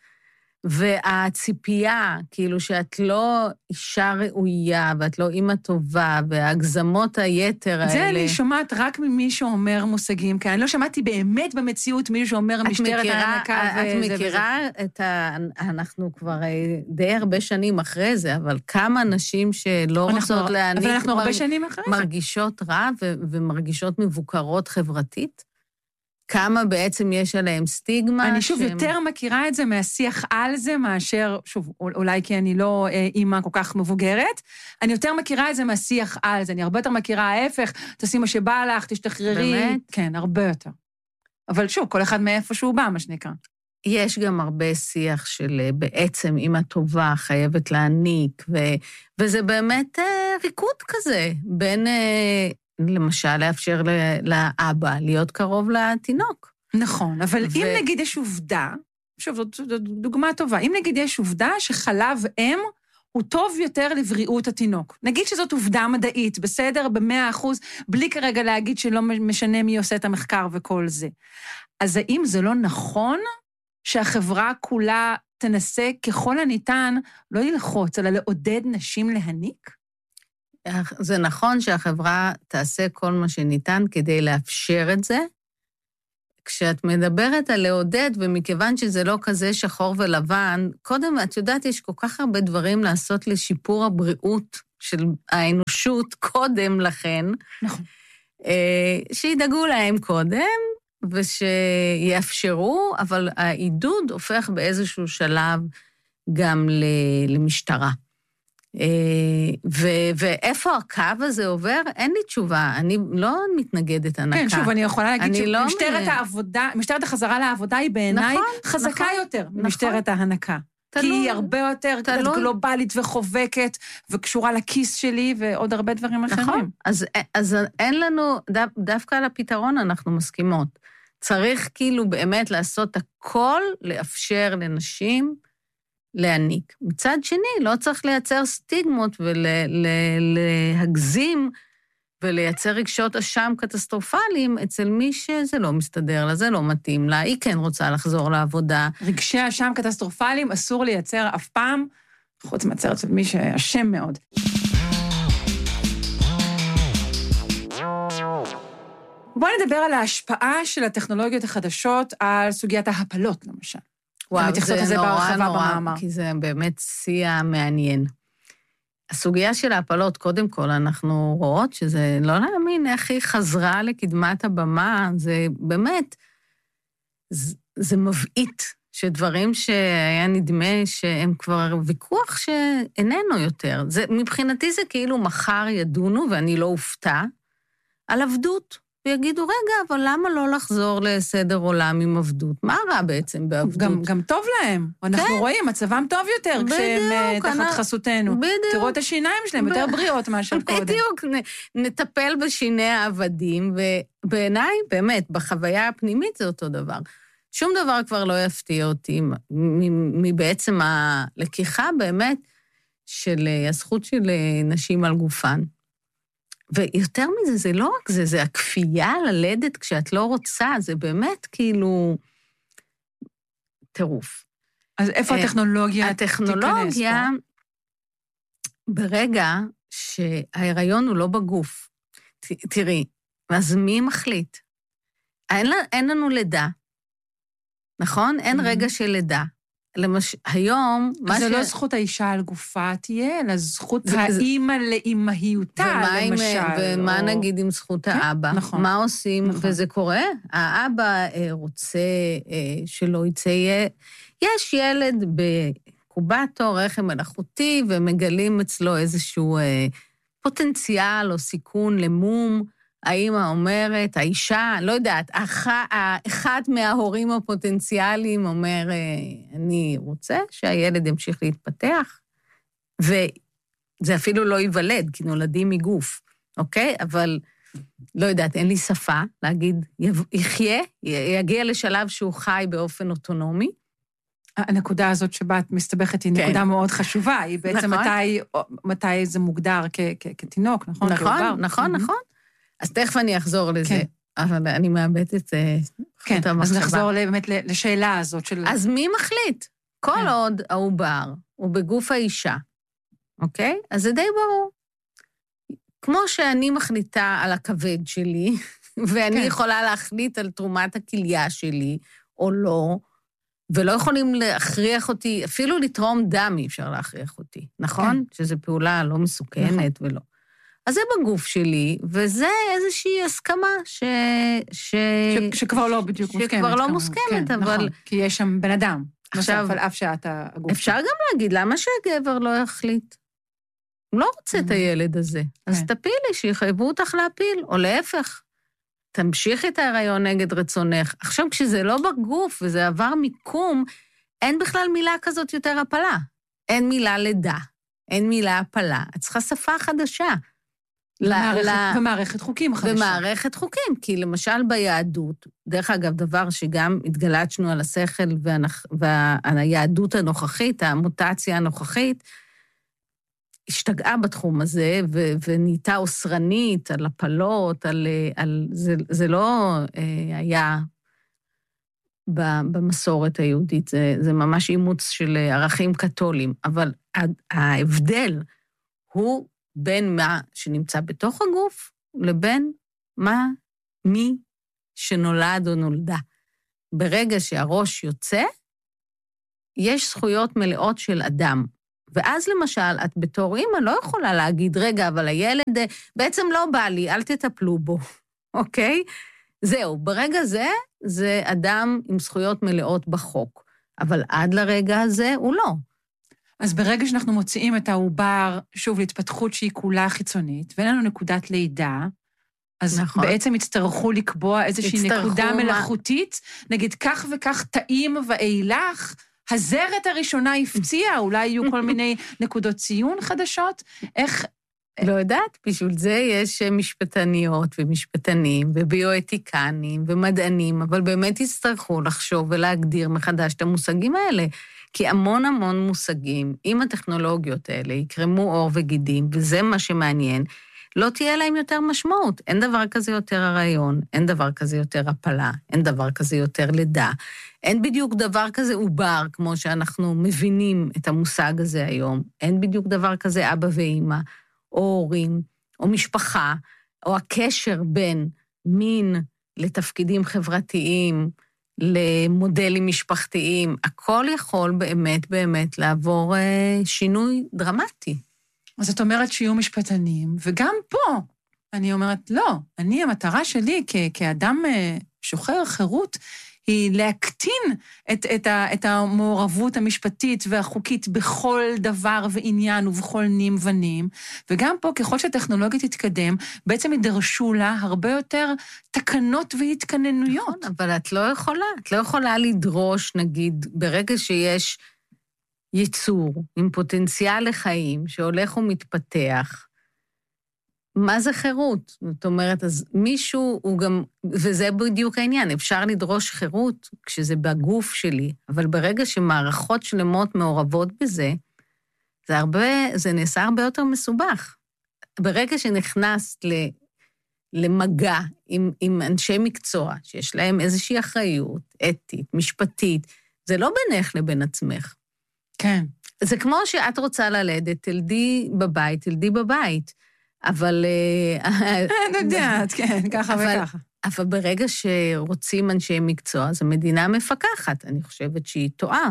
והציפייה, כאילו שאת לא אישה ראויה, ואת לא אימא טובה, והגזמות היתר האלה... זה אני שומעת רק ממי שאומר מושגים, כי אני לא שמעתי באמת במציאות מישהו שאומר משטרת ההנקה וזה וזה. את מכירה את ה... אנחנו כבר די הרבה שנים אחרי זה, אבל כמה נשים שלא רוצות להעניק... אבל אנחנו הרבה שנים אחרי זה. מרגישות רע ומרגישות מבוקרות חברתית. כמה בעצם יש עליהם סטיגמה. אני שוב שהם... יותר מכירה את זה מהשיח על זה, מאשר, שוב, אולי כי אני לא אימא כל כך מבוגרת, אני יותר מכירה את זה מהשיח על זה, אני הרבה יותר מכירה ההפך, תעשי מה שבא לך, תשתחררי. באמת? כן, הרבה יותר. אבל שוב, כל אחד מאיפה שהוא בא, מה שנקרא. יש גם הרבה שיח של בעצם אימא טובה חייבת להעניק, ו... וזה באמת ריקוד כזה, בין... למשל, לאפשר לאבא להיות קרוב לתינוק. נכון, אבל ו... אם נגיד יש עובדה, שוב, זאת דוגמה טובה, אם נגיד יש עובדה שחלב אם הוא טוב יותר לבריאות התינוק. נגיד שזאת עובדה מדעית, בסדר? במאה אחוז, בלי כרגע להגיד שלא משנה מי עושה את המחקר וכל זה. אז האם זה לא נכון שהחברה כולה תנסה ככל הניתן לא ללחוץ, אלא לעודד נשים להניק? זה נכון שהחברה תעשה כל מה שניתן כדי לאפשר את זה. כשאת מדברת על לעודד, ומכיוון שזה לא כזה שחור ולבן, קודם, את יודעת, יש כל כך הרבה דברים לעשות לשיפור הבריאות של האנושות קודם לכן, נכון. שידאגו להם קודם, ושיאפשרו, אבל העידוד הופך באיזשהו שלב גם למשטרה. ואיפה הקו הזה עובר? אין לי תשובה, אני לא מתנגדת הנקה. כן, שוב, אני יכולה להגיד שמשטרת העבודה, משטרת החזרה לעבודה היא בעיניי חזקה יותר ממשטרת ההנקה. כי היא הרבה יותר גלובלית וחובקת, וקשורה לכיס שלי, ועוד הרבה דברים אחרים. נכון, אז אין לנו, דווקא על הפתרון אנחנו מסכימות. צריך כאילו באמת לעשות הכל, לאפשר לנשים, להניק. מצד שני, לא צריך לייצר סטיגמות ולהגזים ולייצר רגשות אשם קטסטרופליים אצל מי שזה לא מסתדר לה, זה לא מתאים לה, היא כן רוצה לחזור לעבודה. רגשי אשם קטסטרופליים אסור לייצר אף פעם, חוץ מהצר אצל מי שאשם מאוד. בואו נדבר על ההשפעה של הטכנולוגיות החדשות על סוגיית ההפלות, למשל. וואו, זה נורא נורא, כי זה באמת שיא מעניין. הסוגיה של ההפלות, קודם כל, אנחנו רואות שזה לא להאמין איך היא חזרה לקדמת הבמה, זה באמת, זה, זה מבעית, שדברים שהיה נדמה שהם כבר ויכוח שאיננו יותר. זה, מבחינתי זה כאילו מחר ידונו, ואני לא אופתע, על עבדות. ויגידו, רגע, אבל למה לא לחזור לסדר עולם עם עבדות? מה רע בעצם בעבדות? גם, גם טוב להם. אנחנו כן. רואים, מצבם טוב יותר בדיוק, כשהם תחת אני... חסותנו. בדיוק. תראו את השיניים שלהם, ב... יותר בריאות מאשר קודם. בדיוק, נ, נטפל בשיני העבדים, ובעיניי, באמת, בחוויה הפנימית זה אותו דבר. שום דבר כבר לא יפתיע אותי, מבעצם הלקיחה באמת של הזכות של נשים על גופן. ויותר מזה, זה לא רק זה, זה הכפייה ללדת כשאת לא רוצה, זה באמת כאילו טירוף. אז איפה הטכנולוגיה תיכנס פה? הטכנולוגיה, ברגע שההיריון הוא לא בגוף, ת, תראי, אז מי מחליט? אין, אין לנו לידה, נכון? אין mm-hmm. רגע של לידה. למש... היום... אז זה ש... לא זכות האישה על גופה תהיה, אלא זכות זה, האימא זה... לאימהיותה, למשל. ומה או... נגיד עם זכות כן? האבא? נכון. מה עושים? נכון. וזה קורה? האבא רוצה שלא יצא... יש ילד בקובטור, רחם מלאכותי, ומגלים אצלו איזשהו פוטנציאל או סיכון למום, האמא אומרת, האישה, לא יודעת, אחד מההורים הפוטנציאליים אומר, אני רוצה שהילד ימשיך להתפתח, וזה אפילו לא ייוולד, כי נולדים מגוף, אוקיי? אבל לא יודעת, אין לי שפה להגיד, יחיה, יגיע לשלב שהוא חי באופן אוטונומי. הנקודה הזאת שבה את מסתבכת היא נקודה כן. מאוד חשובה, היא בעצם נכון. מתי, מתי זה מוגדר כ, כ, כתינוק, נכון? נכון, נכון, נכון. אז תכף אני אחזור לזה, כן. אבל אני מאבדת את כן, חוט המחשבה. אז נחזור באמת לשאלה הזאת של... אז מי מחליט? כל כן. עוד העובר הוא בגוף האישה, אוקיי? אז זה די ברור. כמו שאני מחליטה על הכבד שלי, ואני כן. יכולה להחליט על תרומת הכליה שלי, או לא, ולא יכולים להכריח אותי, אפילו לתרום דם אי אפשר להכריח אותי, נכון? כן. שזו פעולה לא מסוכנת נכון. ולא. אז זה בגוף שלי, וזה איזושהי הסכמה ש... ש... ש... שכבר לא בדיוק שכבר מוסכמת. שכבר לא מוסכמת, כן, אבל... נכון, כי יש שם בן אדם. עכשיו, על אף שאת הגוף. אפשר גם להגיד, למה שהגבר לא יחליט? הוא לא רוצה את הילד הזה. אז תפילי, שיחייבו אותך להפיל, או להפך. תמשיך את ההיריון נגד רצונך. עכשיו, כשזה לא בגוף, וזה עבר מיקום, אין בכלל מילה כזאת יותר הפלה. אין מילה לידה, אין מילה הפלה. את צריכה שפה חדשה. ומערכת חוקים חדשה. ומערכת חוקים, כי למשל ביהדות, דרך אגב, דבר שגם התגלצנו על השכל והיהדות הנוכחית, המוטציה הנוכחית, השתגעה בתחום הזה, ו- ונהייתה אוסרנית על הפלות, על, על, זה, זה לא אה, היה במסורת היהודית, זה, זה ממש אימוץ של ערכים קתולים, אבל ההבדל הוא בין מה שנמצא בתוך הגוף, לבין מה, מי שנולד או נולדה. ברגע שהראש יוצא, יש זכויות מלאות של אדם. ואז למשל, את בתור אימא לא יכולה להגיד, רגע, אבל הילד בעצם לא בא לי, אל תטפלו בו, אוקיי? זהו, ברגע זה, זה אדם עם זכויות מלאות בחוק. אבל עד לרגע הזה הוא לא. אז ברגע שאנחנו מוציאים את העובר, שוב, להתפתחות שהיא כולה חיצונית, ואין לנו נקודת לידה, אז נכון. בעצם יצטרכו לקבוע איזושהי נקודה מה... מלאכותית, נגיד כך וכך טעים ואילך, הזרת הראשונה הפציעה, אולי יהיו כל מיני נקודות ציון חדשות, איך... לא יודעת, בשביל זה יש משפטניות ומשפטנים וביואתיקנים ומדענים, אבל באמת יצטרכו לחשוב ולהגדיר מחדש את המושגים האלה, כי המון המון מושגים, עם הטכנולוגיות האלה, יקרמו אור וגידים, וזה מה שמעניין, לא תהיה להם יותר משמעות. אין דבר כזה יותר הרעיון, אין דבר כזה יותר הפלה, אין דבר כזה יותר לידה, אין בדיוק דבר כזה עובר, כמו שאנחנו מבינים את המושג הזה היום, אין בדיוק דבר כזה אבא ואמא, או הורים, או משפחה, או הקשר בין מין לתפקידים חברתיים, למודלים משפחתיים, הכל יכול באמת באמת לעבור אה, שינוי דרמטי. אז את אומרת שיהיו משפטנים, וגם פה אני אומרת, לא, אני המטרה שלי כ- כאדם אה, שוחר חירות, היא להקטין את, את, ה, את המעורבות המשפטית והחוקית בכל דבר ועניין ובכל נים ונים, וגם פה ככל שהטכנולוגיה תתקדם, בעצם ידרשו לה הרבה יותר תקנות והתקננויות. נכון, אבל את לא יכולה, את לא יכולה לדרוש, נגיד, ברגע שיש ייצור עם פוטנציאל לחיים שהולך ומתפתח, מה זה חירות? זאת אומרת, אז מישהו הוא גם, וזה בדיוק העניין, אפשר לדרוש חירות כשזה בגוף שלי, אבל ברגע שמערכות שלמות מעורבות בזה, זה הרבה, זה נעשה הרבה יותר מסובך. ברגע שנכנסת למגע עם, עם אנשי מקצוע, שיש להם איזושהי אחריות אתית, משפטית, זה לא בינך לבין עצמך. כן. זה כמו שאת רוצה ללדת, תלדי בבית, תלדי בבית. אבל... אני יודעת, כן, ככה וככה. אבל ברגע שרוצים אנשי מקצוע, אז המדינה מפקחת. אני חושבת שהיא טועה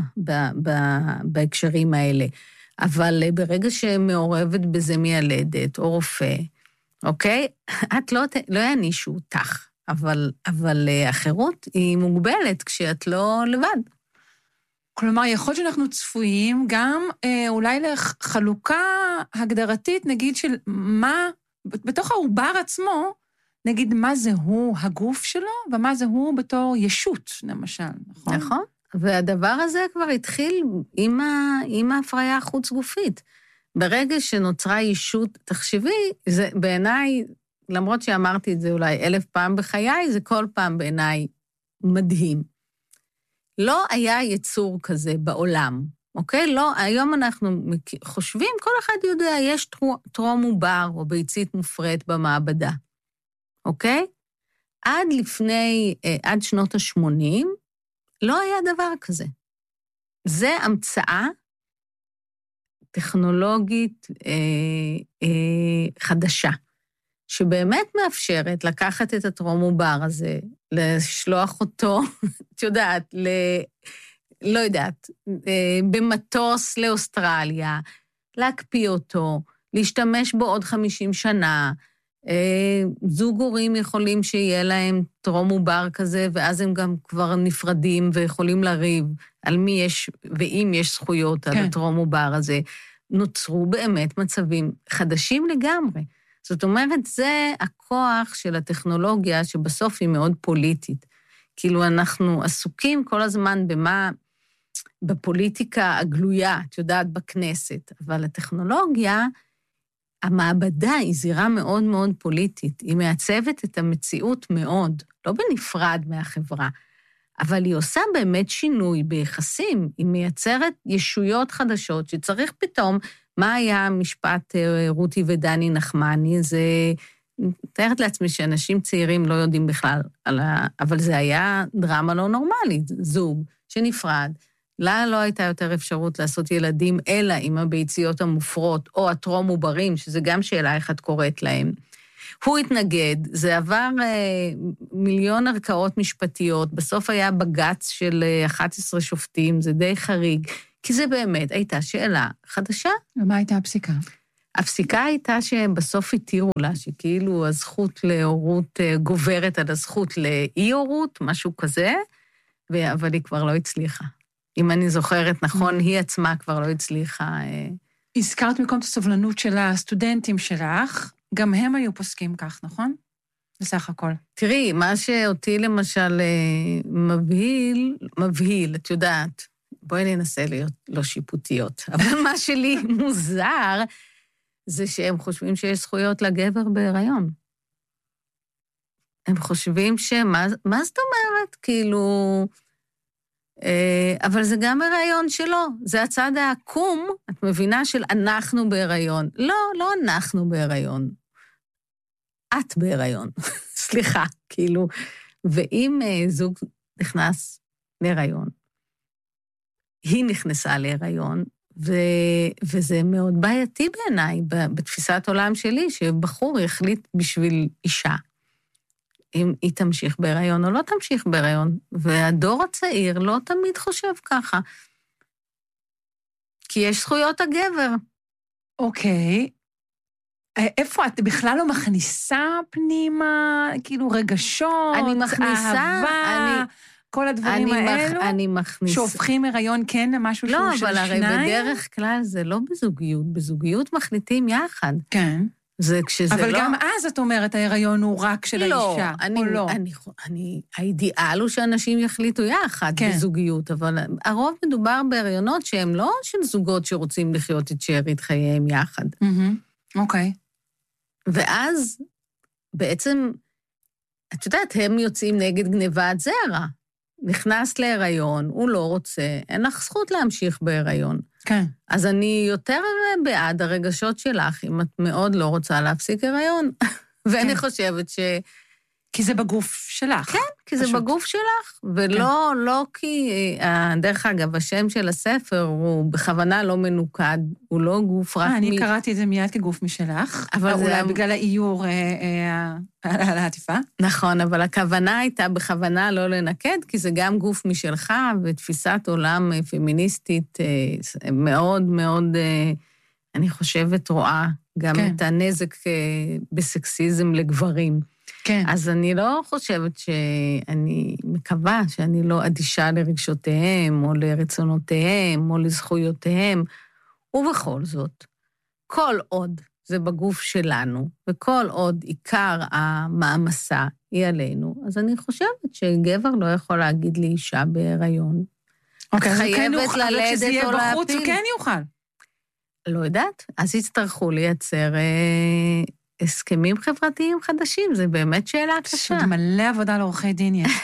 בהקשרים האלה. אבל ברגע שמעורבת בזה מיילדת או רופא, אוקיי? את לא, לא יענישו אותך, אבל, אבל החירות היא מוגבלת כשאת לא לבד. כלומר, יכול להיות שאנחנו צפויים גם אה, אולי לחלוקה הגדרתית, נגיד של מה, בתוך העובר עצמו, נגיד מה זה הוא הגוף שלו, ומה זה הוא בתור ישות, למשל, נכון? נכון, והדבר הזה כבר התחיל עם, ה, עם ההפריה החוץ-גופית. ברגע שנוצרה ישות, תחשבי, זה בעיניי, למרות שאמרתי את זה אולי אלף פעם בחיי, זה כל פעם בעיניי מדהים. לא היה יצור כזה בעולם, אוקיי? לא, היום אנחנו חושבים, כל אחד יודע, יש טרום עובר או ביצית מופרית במעבדה, אוקיי? עד לפני, עד שנות ה-שמונים, לא היה דבר כזה. זה המצאה טכנולוגית אה, אה, חדשה, שבאמת מאפשרת לקחת את הטרום עובר הזה, לשלוח אותו, את יודעת, ל... לא יודעת, במטוס לאוסטרליה, להקפיא אותו, להשתמש בו עוד חמישים שנה, זוג הורים יכולים שיהיה להם טרום עובר כזה, ואז הם גם כבר נפרדים ויכולים לריב על מי יש, ואם יש זכויות כן. על הטרום עובר הזה, נוצרו באמת מצבים חדשים לגמרי. זאת אומרת, זה הכוח של הטכנולוגיה, שבסוף היא מאוד פוליטית. כאילו אנחנו עסוקים כל הזמן במה, בפוליטיקה הגלויה, את יודעת, בכנסת, אבל הטכנולוגיה, המעבדה היא זירה מאוד מאוד פוליטית, היא מעצבת את המציאות מאוד, לא בנפרד מהחברה, אבל היא עושה באמת שינוי ביחסים, היא מייצרת ישויות חדשות שצריך פתאום מה היה המשפט רותי ודני נחמני? זה, מתארת לעצמי שאנשים צעירים לא יודעים בכלל, אבל זה היה דרמה לא נורמלית, זוג שנפרד, לה לא הייתה יותר אפשרות לעשות ילדים, אלא עם הביציות המופרות, או הטרום עוברים, שזה גם שאלה איך את קוראת להם. הוא התנגד, זה עבר אה, מיליון ערכאות משפטיות, בסוף היה בגץ של אה, אחת עשרה שופטים, זה די חריג, כי זה באמת הייתה שאלה חדשה. ומה הייתה הפסיקה? הפסיקה הייתה שבסוף התירו לה, שכאילו הזכות להורות אה, גוברת על הזכות לאי-הורות, משהו כזה, ו... אבל היא כבר לא הצליחה. אם אני זוכרת נכון, היא עצמה כבר לא הצליחה. אה... הזכרת מקום את הסובלנות של הסטודנטים שלך, גם הם היו פוסקים כך, נכון? בסך הכל. תראי, מה שאותי למשל מבהיל, מבהיל, את יודעת, בואי ננסה להיות לא שיפוטיות, אבל מה שלי מוזר, זה שהם חושבים שיש זכויות לגבר בהיריון. הם חושבים שמה, מה זאת אומרת? כאילו, אבל זה גם הריון שלו, זה הצד העקום, את מבינה, של אנחנו בהיריון. לא, לא אנחנו בהיריון. את בהיריון, סליחה, כאילו. ואם זוג נכנס להיריון, היא נכנסה להיריון, ו... וזה מאוד בעייתי בעיניי, בתפיסת עולם שלי, שבחור יחליט בשביל אישה, אם היא תמשיך בהיריון או לא תמשיך בהיריון, והדור הצעיר לא תמיד חושב ככה. כי יש זכויות הגבר. אוקיי. איפה את בכלל לא מכניסה פנימה, כאילו רגשות, אני מכניסה, אהבה, אני, כל הדברים אני האלו, מח, אני מכניסה. שהופכים הריון כן למשהו לא, שהוא של שניים? לא, אבל הרי בדרך כלל זה לא בזוגיות, בזוגיות מחליטים יחד. כן. זה כשזה אבל לא... גם אז את אומרת, ההיריון הוא רק של לא, האישה, אני, או לא? אני, אני, האידיאל הוא שאנשים יחליטו יחד כן. בזוגיות, אבל הרוב מדובר בהריונות שהם לא של זוגות שרוצים לחיות את שארית חייהם יחד. Mm-hmm. אוקיי. ואז בעצם, את יודעת, הם יוצאים נגד גניבת זרע. נכנס להיריון, הוא לא רוצה, אין לך זכות להמשיך בהיריון. כן. אז אני יותר בעד הרגשות שלך, אם את מאוד לא רוצה להפסיק הריון. ואני חושבת ש... כי זה בגוף שלך. כן, כי זה בגוף שלך, ולא לא כי... דרך אגב, השם של הספר הוא בכוונה לא מנוקד, הוא לא גוף רק... אני קראתי את זה מיד כגוף משלך, אבל אולי בגלל האיור על העטיפה. נכון, אבל הכוונה הייתה בכוונה לא לנקד, כי זה גם גוף משלך, ותפיסת עולם פמיניסטית מאוד מאוד, אני חושבת, רואה גם את הנזק בסקסיזם לגברים. כן. אז אני לא חושבת שאני מקווה שאני לא אדישה לרגשותיהם, או לרצונותיהם, או לזכויותיהם, ובכל זאת, כל עוד זה בגוף שלנו, וכל עוד עיקר המעמסה היא עלינו, אז אני חושבת שגבר לא יכול להגיד לי אישה בהיריון. אוקיי, חייבת ללדת או להפיל. כשזה יהיה בחוץ הוא כן יוכל. לא יודעת, אז יצטרכו לייצר... הסכמים חברתיים חדשים, זה באמת שאלה קשה. פשוט מלא עבודה לעורכי דין יש.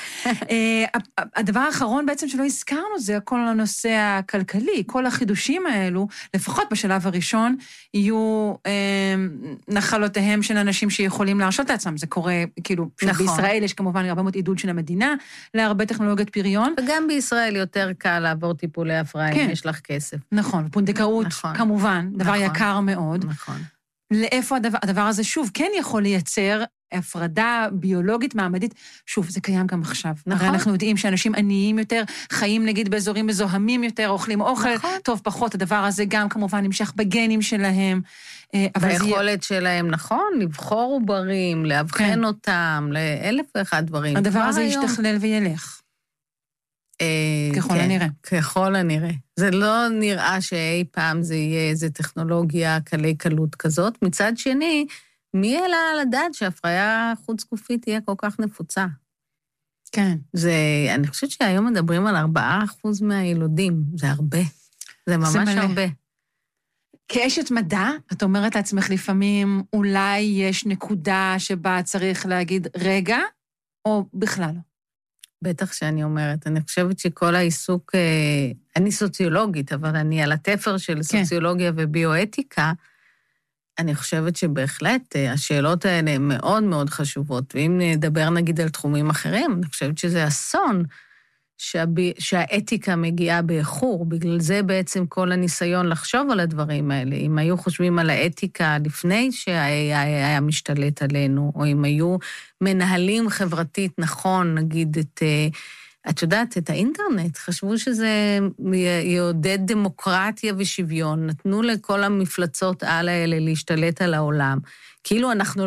הדבר האחרון בעצם שלא הזכרנו זה כל הנושא הכלכלי, כל החידושים האלו, לפחות בשלב הראשון, יהיו נחלותיהם של אנשים שיכולים להרשות לעצמם. זה קורה, כאילו, בישראל יש כמובן הרבה מאוד עידוד של המדינה, להרבה טכנולוגיות פריון. וגם בישראל יותר קל לעבור טיפולי הפרעה, אם יש לך כסף. נכון, פונדקאות כמובן, דבר יקר מאוד. נכון. לאיפה הדבר, הדבר הזה שוב כן יכול לייצר הפרדה ביולוגית מעמדית, שוב, זה קיים גם עכשיו. נכון. הרי אנחנו יודעים שאנשים עניים יותר, חיים נגיד באזורים מזוהמים יותר, אוכלים אוכל, נכון. טוב פחות, הדבר הזה גם כמובן נמשך בגנים שלהם. ביכולת זה... שלהם, נכון, לבחור עוברים, להבחן כן. אותם, לאלף ואחד דברים. הדבר הזה היום... ישתכלל וילך. ככל כן, הנראה. ככל הנראה. זה לא נראה שאי פעם זה יהיה איזו טכנולוגיה קלי קלות כזאת. מצד שני, מי אלא על הדעת שהפריה חוץ גופית תהיה כל כך נפוצה? כן. זה, אני חושבת שהיום מדברים על ארבעה אחוז מהילודים. זה הרבה. זה ממש זה הרבה. כאשת מדע, את אומרת לעצמך לפעמים, אולי יש נקודה שבה צריך להגיד רגע, או בכלל לא? בטח שאני אומרת. אני חושבת שכל העיסוק, אני סוציולוגית, אבל אני על התפר של סוציולוגיה וביואתיקה, אני חושבת שבהחלט השאלות האלה הן מאוד מאוד חשובות, ואם נדבר נגיד על תחומים אחרים, אני חושבת שזה אסון שהב... שהאתיקה מגיעה באיחור, בגלל זה בעצם כל הניסיון לחשוב על הדברים האלה. אם היו חושבים על האתיקה לפני שה-איי איי היה משתלט עלינו, או אם היו מנהלים חברתית נכון, נגיד את... את יודעת, את האינטרנט, חשבו שזה יעודד דמוקרטיה ושוויון, נתנו לכל המפלצות על האלה להשתלט על העולם, כאילו אנחנו